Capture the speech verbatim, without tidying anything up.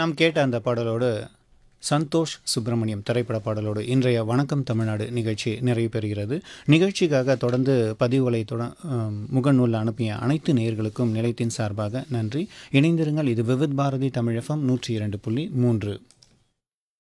நாம் கேட்ட அந்த பாடலோடு சந்தோஷ் சுப்பிரமணியம் திரைப்பட பாடலோடு இன்றைய வணக்கம் தமிழ்நாடு நிகழ்ச்சி நிறைவு பெறுகிறது. நிகழ்ச்சிக்காக தொடர்ந்து பதிவுகளை தொட அஹ், முகநூலில் அனுப்பிய அனைத்து நேயர்களுக்கும் நிலையத்தின் சார்பாக நன்றி. இணைந்திருங்கள். இது விவித் பாரதி தமிழ் எஃப்எம் நூற்றி இரண்டு புள்ளி மூன்று.